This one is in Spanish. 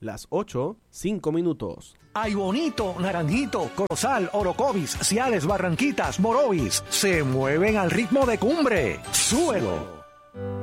las 8:05. Ay Bonito, Naranjito, Corozal, Orocovis, Ciales, Barranquitas, Morovis se mueven al ritmo de Cumbre. ¡Súbelo!